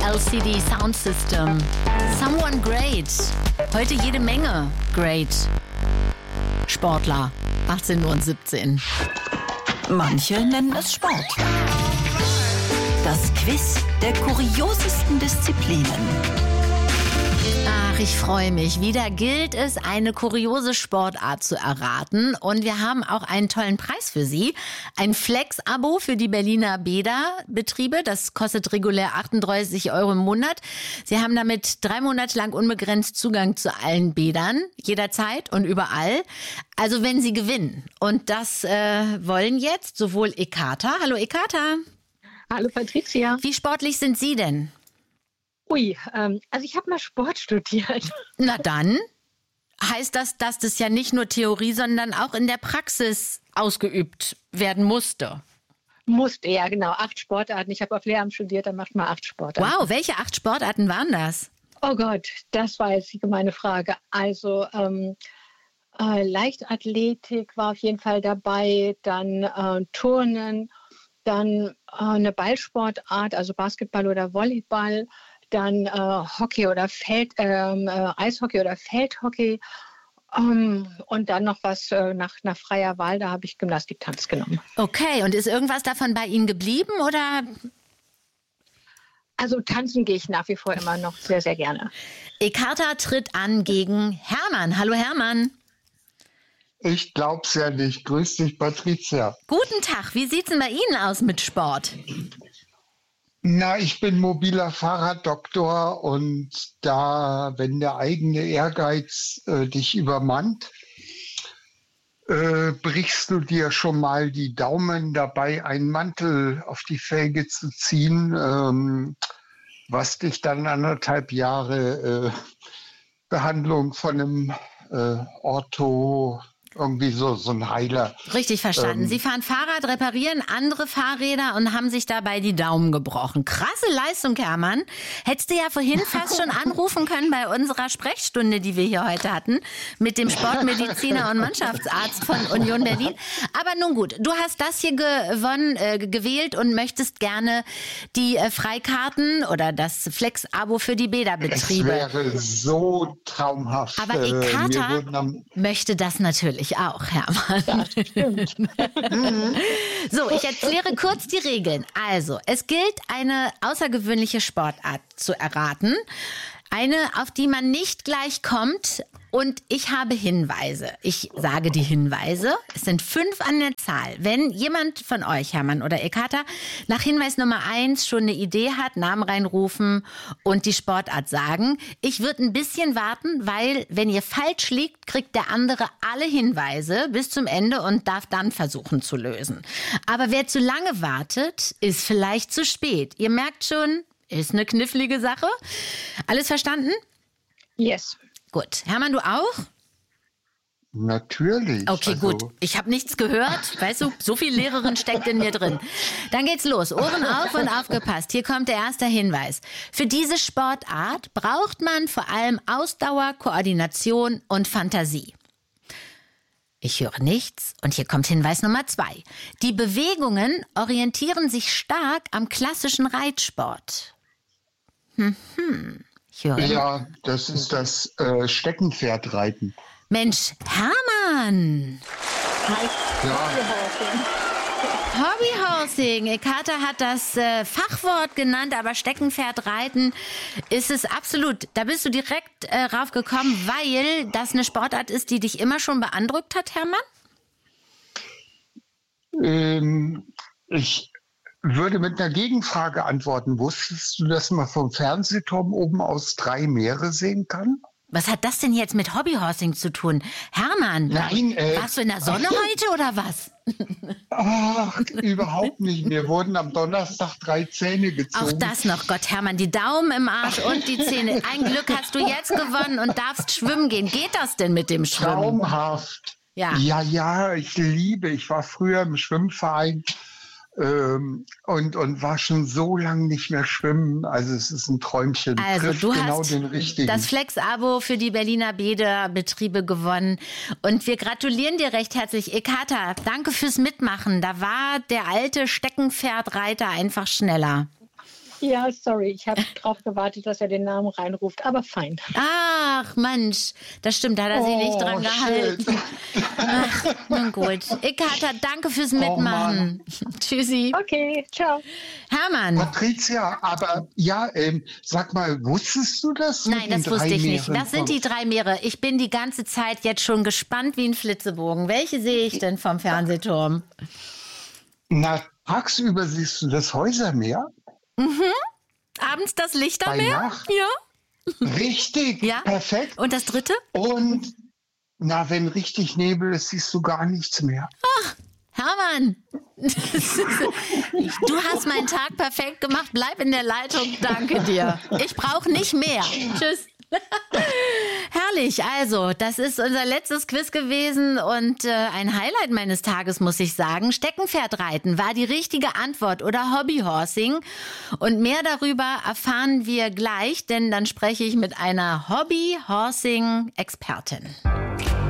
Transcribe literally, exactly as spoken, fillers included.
L C D Sound System. Someone great. Heute jede Menge great. Sportler. achtzehn Uhr siebzehn. Manche nennen es Sport. Das Quiz der kuriosesten Disziplinen. Ach, ich freue mich. Wieder gilt es, eine kuriose Sportart zu erraten. Und wir haben auch einen tollen Preis für Sie. Ein Flex-Abo für die Berliner Bäderbetriebe. Das kostet regulär achtunddreißig Euro im Monat. Sie haben damit drei Monate lang unbegrenzt Zugang zu allen Bädern. Jederzeit und überall. Also wenn Sie gewinnen. Und das äh, wollen jetzt sowohl Ekata. Hallo Ekata. Hallo Patricia. Wie sportlich sind Sie denn? Ui, ähm, also ich habe mal Sport studiert. Na dann heißt das, dass das ja nicht nur Theorie, sondern auch in der Praxis ausgeübt werden musste. Musste, ja genau. Acht Sportarten. Ich habe auf Lehramt studiert, dann macht man acht Sportarten. Wow, welche acht Sportarten waren das? Oh Gott, das war jetzt die gemeine Frage. Also ähm, äh, Leichtathletik war auf jeden Fall dabei, dann äh, Turnen, dann äh, eine Ballsportart, also Basketball oder Volleyball, dann äh, Hockey oder Feld, ähm, äh, Eishockey oder Feldhockey um, und dann noch was äh, nach, nach freier Wahl, da habe ich Gymnastiktanz genommen. Okay, und ist irgendwas davon bei Ihnen geblieben oder? Also tanzen gehe ich nach wie vor immer noch sehr, sehr gerne. Ekata tritt an gegen Hermann. Hallo Hermann. Ich glaub's ja nicht. Grüß dich, Patricia. Guten Tag, wie sieht's denn bei Ihnen aus mit Sport? Na, ich bin mobiler Fahrraddoktor und da, wenn der eigene Ehrgeiz äh, dich übermannt, äh, brichst du dir schon mal die Daumen dabei, einen Mantel auf die Felge zu ziehen, ähm, was dich dann anderthalb Jahre äh, Behandlung von einem äh, Ortho Irgendwie so, so ein Heiler. Richtig verstanden. Ähm, Sie fahren Fahrrad, reparieren andere Fahrräder und haben sich dabei die Daumen gebrochen. Krasse Leistung, Hermann. Hättest du ja vorhin fast schon anrufen können bei unserer Sprechstunde, die wir hier heute hatten, mit dem Sportmediziner und Mannschaftsarzt von Union Berlin. Aber nun gut, du hast das hier gewonnen, äh, gewählt und möchtest gerne die äh, Freikarten oder das Flex-Abo für die Bäderbetriebe. Es wäre so traumhaft. Aber Ekata äh, möchte das natürlich auch, Hermann. Ja, stimmt. So, ich erkläre kurz die Regeln. Also, es gilt, eine außergewöhnliche Sportart zu erraten. Eine, auf die man nicht gleich kommt. Und ich habe Hinweise. Ich sage die Hinweise. Es sind fünf an der Zahl. Wenn jemand von euch, Hermann oder Ekata, nach Hinweis Nummer eins schon eine Idee hat, Namen reinrufen und die Sportart sagen. Ich würde ein bisschen warten, weil wenn ihr falsch liegt, kriegt der andere alle Hinweise bis zum Ende und darf dann versuchen zu lösen. Aber wer zu lange wartet, ist vielleicht zu spät. Ihr merkt schon, ist eine knifflige Sache. Alles verstanden? Yes. Gut. Hermann, du auch? Natürlich. Okay, also gut. Ich habe nichts gehört. Weißt du, so viel Lehrerin steckt in mir drin. Dann geht's los. Ohren auf und aufgepasst. Hier kommt der erste Hinweis. Für diese Sportart braucht man vor allem Ausdauer, Koordination und Fantasie. Ich höre nichts. Und hier kommt Hinweis Nummer zwei. Die Bewegungen orientieren sich stark am klassischen Reitsport. Hm, hm. Ich höre Ja, das ist das äh, Steckenpferdreiten. Mensch, Hermann! Ja. Hobbyhorsing. Ekata hat das äh, Fachwort genannt, aber Steckenpferdreiten ist es absolut. Da bist du direkt äh, raufgekommen, weil das eine Sportart ist, die dich immer schon beeindruckt hat, Hermann? Ähm, ich würde mit einer Gegenfrage antworten. Wusstest du, dass man vom Fernsehturm oben aus drei Meere sehen kann? Was hat das denn jetzt mit Hobbyhorsing zu tun? Hermann, Nein, äh, warst du in der Sonne heute oder was? Ach, überhaupt nicht. Mir wurden am Donnerstag drei Zähne gezogen. Auch das noch, Gott, Hermann, die Daumen im Arsch und die Zähne. Ein Glück hast du jetzt gewonnen und darfst schwimmen gehen. Geht das denn mit dem Schwimmen? Traumhaft. Ja. ja, ja, ich liebe. Ich war früher im Schwimmverein ähm, und, und war schon so lange nicht mehr schwimmen. Also es ist ein Träumchen. Also Trifft du genau hast den richtigen. das Flex-Abo für die Berliner Bäderbetriebe gewonnen. Und wir gratulieren dir recht herzlich. Ekata, danke fürs Mitmachen. Da war der alte Steckenpferdreiter einfach schneller. Ja, sorry, ich habe drauf gewartet, dass er den Namen reinruft, aber fein. Ach, Mensch, das stimmt, da hat er sich Oh, nicht dran gehalten. Ach, nun gut. Ikata, danke fürs Mitmachen. Tschüssi. Okay, ciao. Hermann. Patricia, aber ja, ähm, sag mal, wusstest du das? mit Nein, den das wusste drei ich nicht. Meeren Das sind die vom- drei Meere. Ich bin die ganze Zeit jetzt schon gespannt wie ein Flitzebogen. Welche sehe ich denn vom Fernsehturm? Na, tagsüber siehst du das Häusermeer. Abends das Bei Lichtermeer? Nacht. Ja. Richtig, Ja. perfekt. Und das dritte? Und na, wenn richtig Nebel ist, siehst du gar nichts mehr. Hermann, du hast meinen Tag perfekt gemacht. Bleib in der Leitung. Danke dir. Ich brauche nicht mehr. Tschüss. Herrlich, also das ist unser letztes Quiz gewesen und äh, ein Highlight meines Tages, muss ich sagen. Steckenpferdreiten war die richtige Antwort oder Hobbyhorsing. Und mehr darüber erfahren wir gleich, denn dann spreche ich mit einer Hobbyhorsing-Expertin.